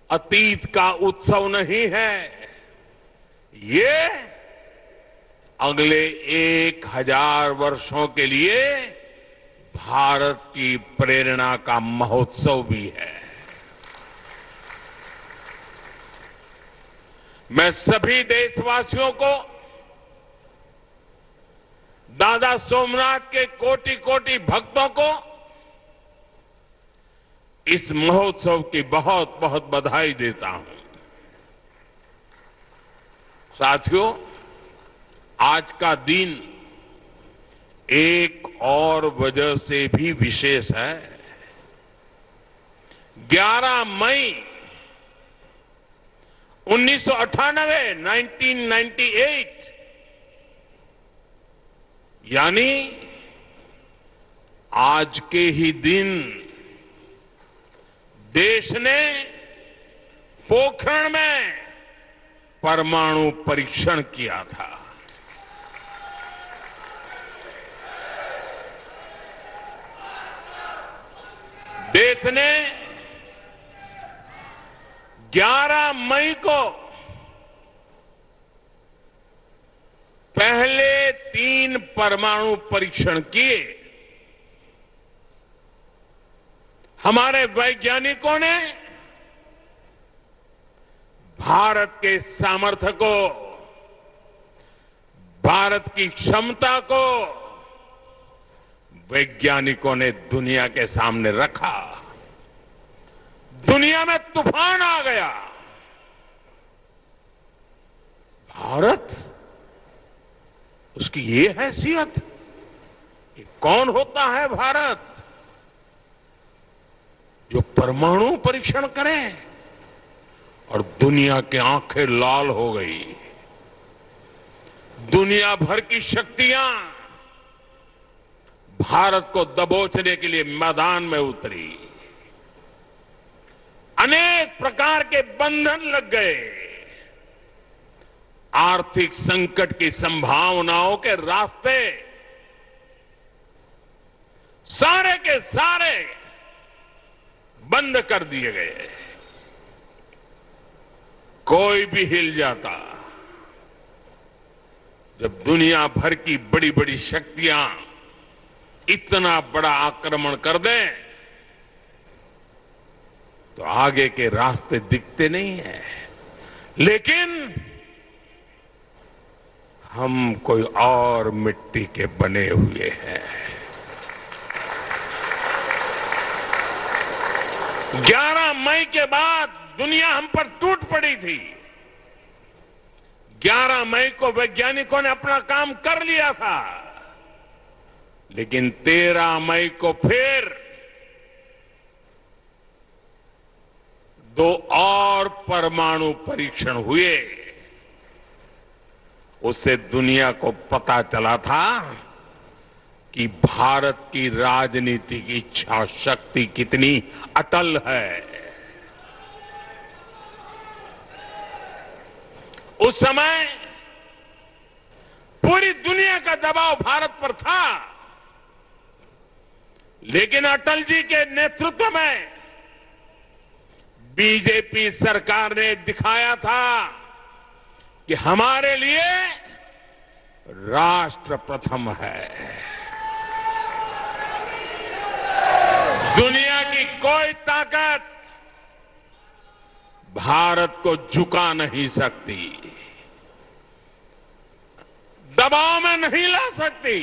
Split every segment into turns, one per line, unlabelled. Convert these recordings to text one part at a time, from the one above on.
अतीत का उत्सव नहीं है, ये अगले 1000 वर्षों के लिए भारत की प्रेरणा का महोत्सव भी है। मैं सभी देशवासियों को दादा सोमनाथ के कोटि कोटि भक्तों को इस महोत्सव की बहुत बहुत बधाई देता हूं। साथियों, आज का दिन एक और वजह से भी विशेष है। 11 मई 1998 यानी आज के ही दिन देश ने पोखरण में परमाणु परीक्षण किया था। देश ने 11 मई को पहले 3 परमाणु परीक्षण किए। हमारे वैज्ञानिकों ने भारत के सामर्थ्य को, भारत की क्षमता को वैज्ञानिकों ने दुनिया के सामने रखा। दुनिया में तूफान आ गया। भारत, उसकी ये हैसियत, ये कौन होता है भारत जो परमाणु परीक्षण करे? और दुनिया की आंखें लाल हो गई। दुनिया भर की शक्तियां भारत को दबोचने के लिए मैदान में उतरी। अनेक प्रकार के बंधन लग गए। आर्थिक संकट की संभावनाओं के रास्ते सारे के सारे बंद कर दिए गए। कोई भी हिल जाता। जब दुनिया भर की बड़ी बड़ी शक्तियां इतना बड़ा आक्रमण कर दें तो आगे के रास्ते दिखते नहीं है। लेकिन हम कोई और मिट्टी के बने हुए हैं। 11 मई के बाद दुनिया हम पर टूट पड़ी थी। 11 मई को वैज्ञानिकों ने अपना काम कर लिया था, लेकिन 13 मई को फिर 2 और परमाणु परीक्षण हुए। उससे दुनिया को पता चला था कि भारत की राजनीतिक इच्छा शक्ति कितनी अटल है। उस समय पूरी दुनिया का दबाव भारत पर था, लेकिन अटल जी के नेतृत्व में बीजेपी सरकार ने दिखाया था कि हमारे लिए राष्ट्र प्रथम है। दुनिया की कोई ताकत भारत को झुका नहीं सकती, दबाव में नहीं ला सकती।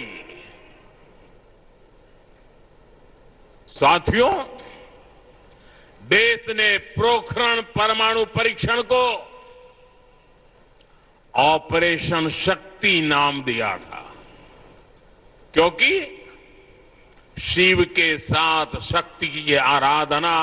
साथियों, देश ने पोखरण परमाणु परीक्षण को ऑपरेशन शक्ति नाम दिया था, क्योंकि शिव के साथ शक्ति की आराधना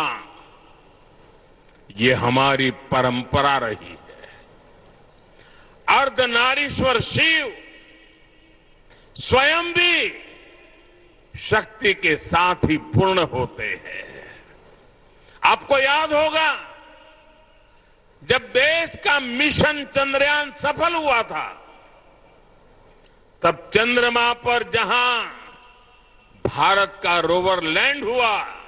ये हमारी परंपरा रही है। अर्धनारीश्वर शिव स्वयं भी शक्ति के साथ ही पूर्ण होते हैं। आपको याद होगा, जब देश का मिशन चंद्रयान सफल हुआ था, तब चंद्रमा पर जहां भारत का रोवर लैंड हुआ,